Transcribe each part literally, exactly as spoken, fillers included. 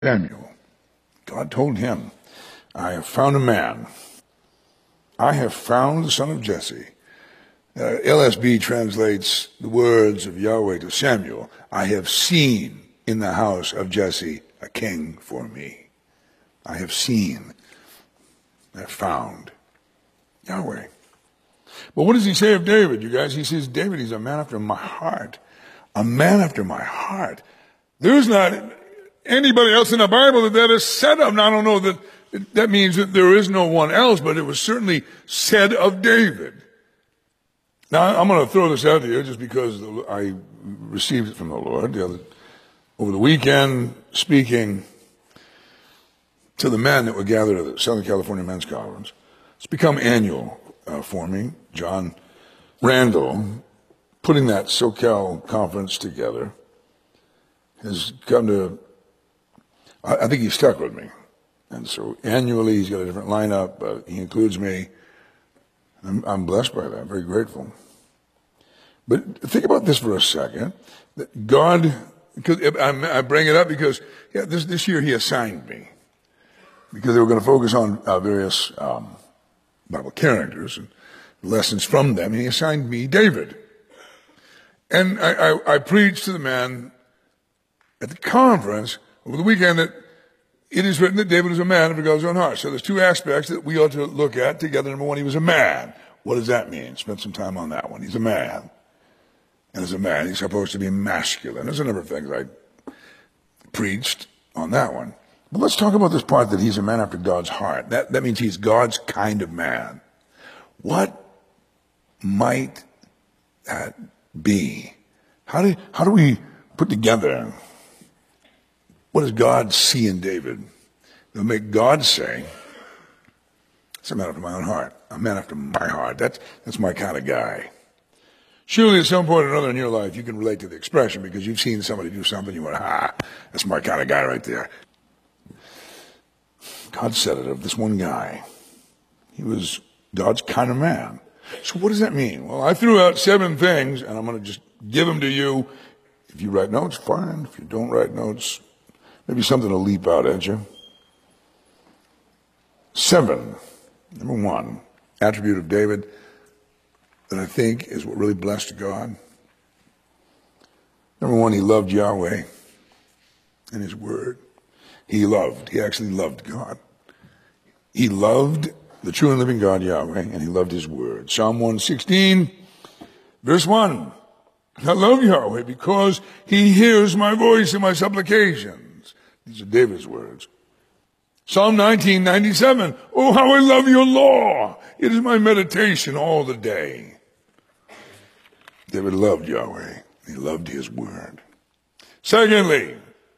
Samuel. God told him, I have found a man. I have found the son of Jesse. Uh, L S B translates the words of Yahweh to Samuel. I have seen in the house of Jesse a king for me. I have seen. I have found Yahweh. But what does he say of David, you guys? He says, David, he's a man after my heart. A man after my heart. There's not anybody else in the Bible that that is said of. Now, I don't know that that means that there is no one else, but it was certainly said of David. Now, I'm going to throw this out to you just because I received it from the Lord the other, over the weekend, speaking to the men that were gathered at the Southern California Men's Conference. It's become annual uh, for me. John Randall, putting that SoCal conference together, has come to, I, I think he's stuck with me. And so annually he's got a different lineup. Uh, he includes me. I'm, I'm blessed by that, very grateful. But think about this for a second. That God, because I bring it up because yeah, this, this year he assigned me. Because they were going to focus on uh, various um, Bible characters and lessons from them. And he assigned me David. And I, I, I preached to the man at the conference over the weekend that it is written that David was a man after God's own heart. So there's two aspects that we ought to look at together. Number one, he was a man. What does that mean? Spend some time on that one. He's a man. And as a man, he's supposed to be masculine. There's a number of things I preached on that one. But let's talk about this part that he's a man after God's heart. That, that means he's God's kind of man. What might that be? How do, how do we put together, what does God see in David? It'll make God say, it's a man after my own heart. A man after my heart. That's, that's my kind of guy. Surely at some point or another in your life, you can relate to the expression because you've seen somebody do something, you went, ah, that's my kind of guy right there. God said it of this one guy. He was God's kind of man. So what does that mean? Well, I threw out seven things, and I'm going to just give them to you. If you write notes, fine. If you don't write notes, maybe something will leap out at you. Seven. Number one, attribute of David that I think is what really blessed God. Number one, he loved Yahweh and his word. He loved. He actually loved God. He loved the true and living God, Yahweh, and he loved his word. Psalm one sixteen, verse one. I love Yahweh because he hears my voice and my supplications. These are David's words. Psalm nineteen ninety-seven. Oh, how I love your law. It is my meditation all the day. David loved Yahweh. He loved his word. Secondly,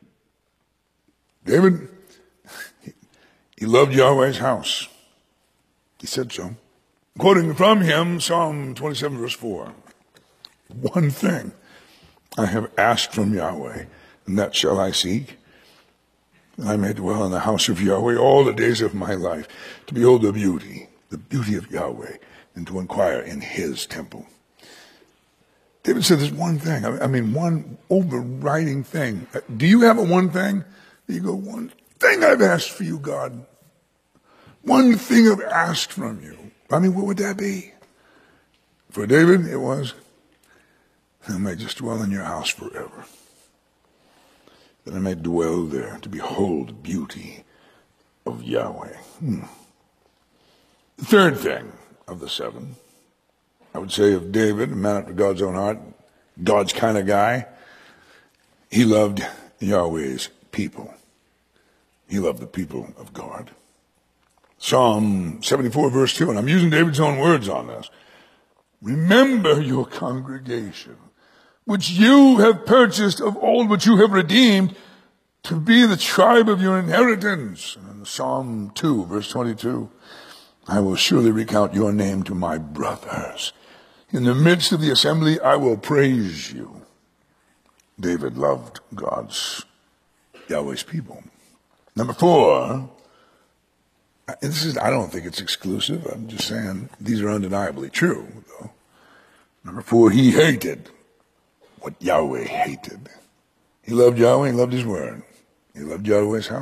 David, he loved Yahweh's house. He said so. Quoting from him, Psalm twenty-seven, verse four. One thing I have asked from Yahweh, and that shall I seek. I may dwell in the house of Yahweh all the days of my life, to behold the beauty, the beauty of Yahweh, and to inquire in his temple. David said there's one thing, I mean, one overriding thing. Do you have a one thing? You go, one thing I've asked for you, God. One thing I've asked from you. I mean, what would that be? For David, it was, I may just dwell in your house forever. That I may dwell there to behold the beauty of Yahweh. Hmm. The third thing of the seven, I would say of David, a man after God's own heart, God's kind of guy, he loved Yahweh's people. He loved the people of God. Psalm seventy-four, verse two, and I'm using David's own words on this. Remember your congregation, which you have purchased of old, which you have redeemed, to be the tribe of your inheritance. And in Psalm two, verse twenty-two, I will surely recount your name to my brothers. In the midst of the assembly, I will praise you. David loved God's, Yahweh's people. Number four, and this is, I don't think it's exclusive. I'm just saying these are undeniably true, though. Number four, he hated what Yahweh hated. He loved Yahweh, he loved his word. He loved Yahweh's house.